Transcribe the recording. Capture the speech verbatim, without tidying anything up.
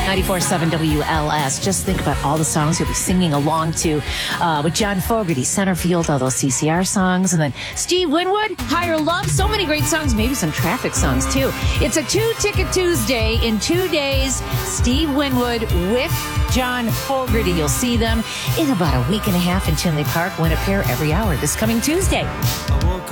ninety-four point seven W L S. Just think about all the songs you'll be singing along to uh, with John Fogerty, Centerfield, all those C C R songs, and then Steve Winwood, Higher Love. So many great songs, maybe some traffic songs too. It's a two-ticket Tuesday. In two days, Steve Winwood with John Fogerty. You'll see them in about a week and a half in Tinley Park. Win a pair every hour this coming Tuesday.